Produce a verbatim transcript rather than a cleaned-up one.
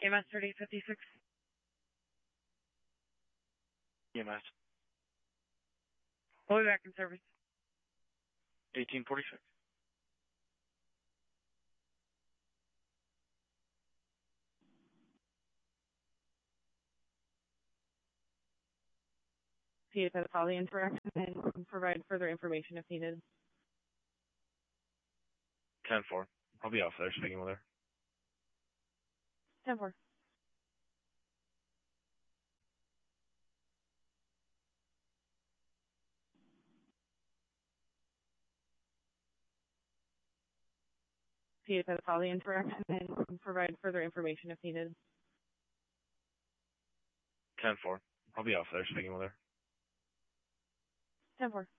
E M S thirty-eight fifty-six. E M S. We'll be back in service. eighteen forty-six. See if that's all the interaction and provide further information if needed. ten four. I'll be off there speaking with her. ten four. See if that's all the interaction and provide further information if needed. ten four. I'll be off there speaking with her. ten four.